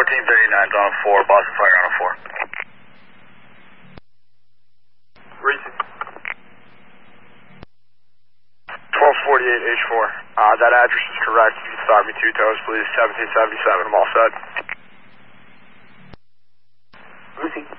1439 on 4, Boston Fire on 4. Recent. 1248 H4. That address is correct. You can start me 2 toes, please. 1777. I'm all set. Lucy.